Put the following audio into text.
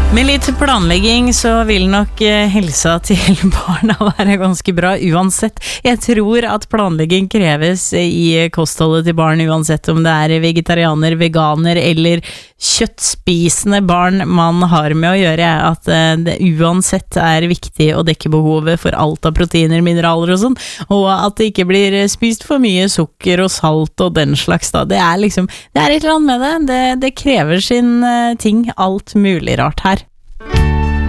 Med litt planlegging så vil nok helsa til barna være ganske bra uansett. Jeg tror at planlegging kreves i kostholdet til barn uansett om det er vegetarianer, veganer eller kjøttspisende barn man har med å gjøre. At det uansett er viktig å dekke behovet for alt av proteiner, mineraler og sånn, og at det ikke blir spist for mye sukker og salt og den slags da. Det er et eller annet med det. Det krever sin ting, alt mulig rart her.